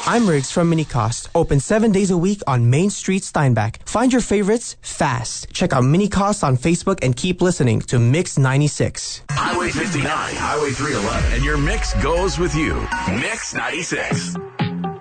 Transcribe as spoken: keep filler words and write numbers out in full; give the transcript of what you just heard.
I'm Riggs from Minicost. Open seven days a week on Main Street, Steinbach. Find your favorites fast. Check out Minicost on Facebook and keep listening to Mix ninety-six. Highway fifty-nine, Highway three eleven, and your mix goes with you. Mix ninety-six.